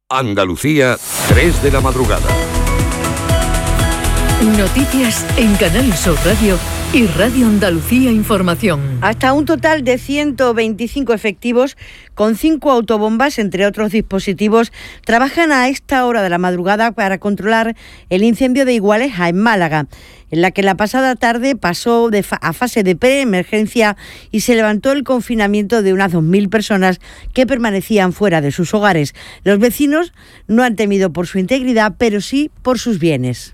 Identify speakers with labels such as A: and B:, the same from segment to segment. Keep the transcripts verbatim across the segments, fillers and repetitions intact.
A: Andalucía, tres de la madrugada.
B: Noticias en Canal Sur Radio y Radio Andalucía Información.
C: Hasta un total de ciento veinticinco efectivos con cinco autobombas, entre otros dispositivos, trabajan a esta hora de la madrugada para controlar el incendio de Igualeja, en Málaga, en la que la pasada tarde pasó de fa- a fase de preemergencia y se levantó el confinamiento de unas dos mil personas que permanecían fuera de sus hogares. Los vecinos no han temido por su integridad, pero sí por sus bienes.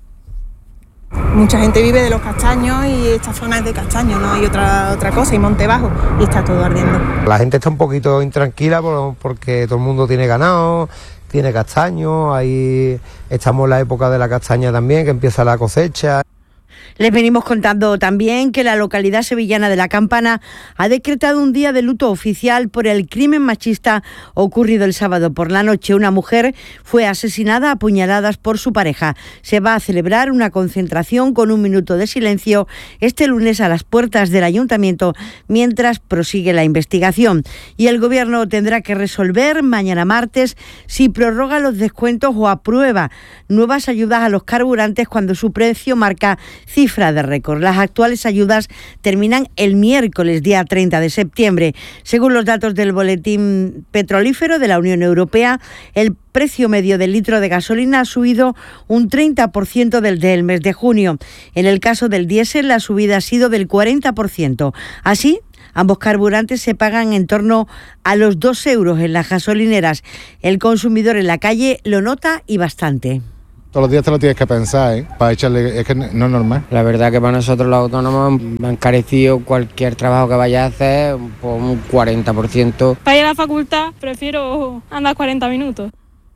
D: Mucha gente vive de los castaños y esta zona es de castaños, no hay otra otra cosa, y monte bajo, y está todo ardiendo.
E: La gente está un poquito intranquila por, porque todo el mundo tiene ganado, tiene castaños, ahí estamos en la época de la castaña también, que empieza la cosecha.
C: Les venimos contando también que la localidad sevillana de La Campana ha decretado un día de luto oficial por el crimen machista ocurrido el sábado por la noche. Una mujer fue asesinada a puñaladas por su pareja. Se va a celebrar una concentración con un minuto de silencio este lunes a las puertas del ayuntamiento mientras prosigue la investigación. Y el gobierno tendrá que resolver mañana martes si prorroga los descuentos o aprueba nuevas ayudas a los carburantes cuando su precio marca cifra de récord. Las actuales ayudas terminan el miércoles, día treinta de septiembre. Según los datos del Boletín Petrolífero de la Unión Europea, el precio medio del litro de gasolina ha subido un treinta por ciento desde el mes de junio. En el caso del diésel, la subida ha sido del cuarenta por ciento. Así, ambos carburantes se pagan en torno a los dos euros en las gasolineras. El consumidor en la calle lo nota y bastante.
F: Todos los días te lo tienes que pensar, ¿eh? Para echarle, es que no es normal.
G: La verdad que para nosotros los autónomos me han encarecido cualquier trabajo que vaya a hacer por un cuarenta por ciento.
H: Para ir a la facultad prefiero andar cuarenta minutos.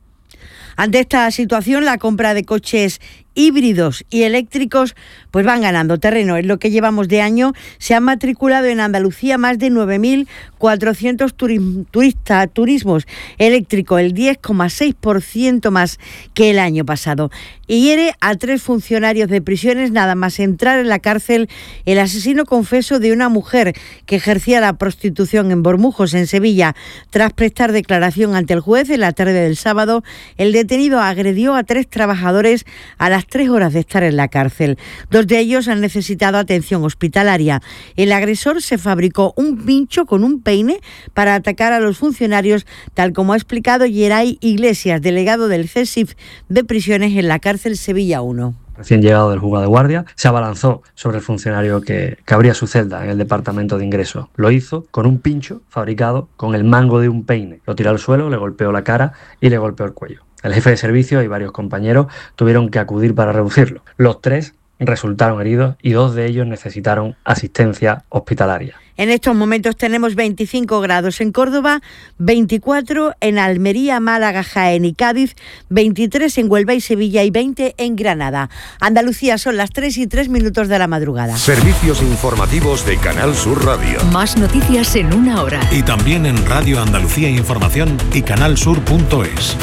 C: Ante esta situación, la compra de coches híbridos y eléctricos pues van ganando terreno. En lo que llevamos de año se han matriculado en Andalucía más de nueve mil cuatrocientos turistas, turista, turismos eléctricos, el diez coma seis por ciento más que el año pasado. Y hiere a tres funcionarios de prisiones nada más entrar en la cárcel el asesino confeso de una mujer que ejercía la prostitución en Bormujos, en Sevilla. Tras prestar declaración ante el juez en la tarde del sábado, el detenido agredió a tres trabajadores a las tres horas de estar en la cárcel. Dos de ellos han necesitado atención hospitalaria. El agresor se fabricó un pincho con un peine para atacar a los funcionarios, tal como ha explicado Yeray Iglesias, delegado del C S I F de prisiones en la cárcel Sevilla uno.
I: Recién llegado del juzgado de guardia, se abalanzó sobre el funcionario que, que abría su celda en el departamento de ingreso. Lo hizo con un pincho fabricado con el mango de un peine. Lo tiró al suelo, le golpeó la cara y le golpeó el cuello. El jefe de servicio y varios compañeros tuvieron que acudir para reducirlo. Los tres resultaron heridos y dos de ellos necesitaron asistencia hospitalaria.
C: En estos momentos tenemos veinticinco grados en Córdoba, veinticuatro en Almería, Málaga, Jaén y Cádiz, veintitrés en Huelva y Sevilla y veinte en Granada. Andalucía, son las tres y tres minutos de la madrugada.
A: Servicios informativos de Canal Sur Radio.
B: Más noticias en una hora.
J: Y también en Radio Andalucía Información y canalsur punto es.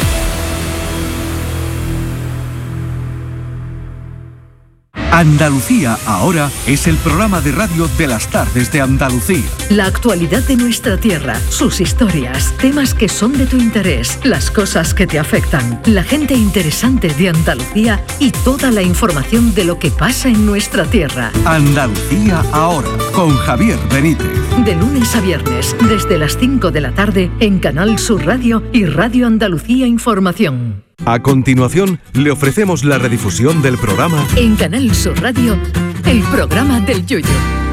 J: Andalucía ahora es el programa de radio de las tardes de Andalucía.
B: La actualidad de nuestra tierra, sus historias, temas que son de tu interés, las cosas que te afectan, la gente interesante de Andalucía y toda la información de lo que pasa en nuestra tierra.
J: Andalucía ahora, con Javier Benítez.
B: De lunes a viernes, desde las cinco de la tarde, en Canal Sur Radio y Radio Andalucía Información.
J: A continuación, le ofrecemos la redifusión del programa
B: En Canal Sur Radio, el programa del Yoyo.